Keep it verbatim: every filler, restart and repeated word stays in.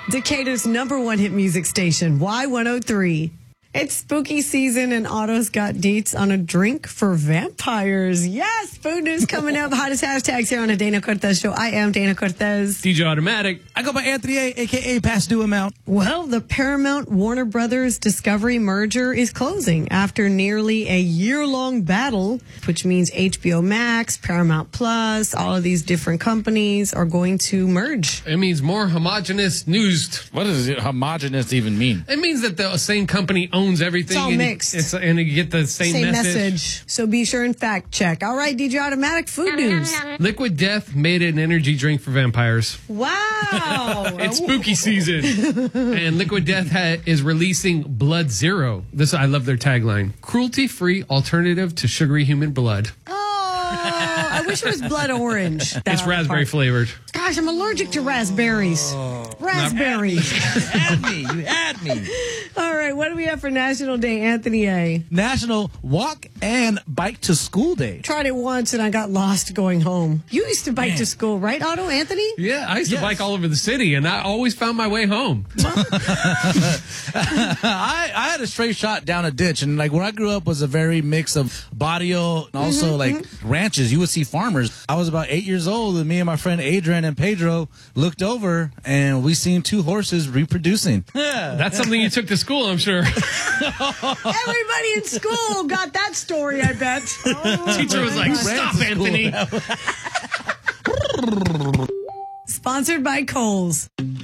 Decatur's number one hit music station, Y one oh three. It's spooky season and Otto's got deets on a drink for vampires. Yes, food news coming up. Hottest hashtags here on the Dana Cortez Show. I am Dana Cortez. D J Automatic. I go by Anthony A, a k a Past Due Amount. Well, the Paramount Warner Brothers Discovery merger is closing after nearly a year-long battle, which means H B O Max, Paramount Plus, all of these different companies are going to merge. It means more homogenous news. What does it, homogenous even mean? It means that the same company owns everything. It's all and mixed. It's, and you get the same, Same message. message. So be sure and fact check. All right, D J Automatic, food news. Liquid Death made an energy drink for vampires. Wow. It's spooky season. And Liquid Death ha- is releasing Blood Zero. This I love their tagline. Cruelty-free alternative to sugary human blood. Oh, I wish it was blood orange. That It's other raspberry part. flavored. Gosh, I'm allergic to raspberries. Raspberries. You had me. You had me. All right, what do we have for National Day, Anthony A? National Walk and Bike to School Day. Tried it once and I got lost going home. You used to bike Man. to school, right, Otto, Anthony? Yeah, I used to Yes. bike all over the city, and I always found my way home. I, I had a straight shot down a ditch, and like where I grew up was a very mix of barrio and also like ranches. You would see farmers. I was about eight years old, and me and my friend Adrian and Pedro looked over, and we seen two horses reproducing. Yeah, That's something you took to school, I'm sure. Everybody in school got that story, I bet. Oh, Teacher was like, stop, Anthony. Sponsored by Kohl's.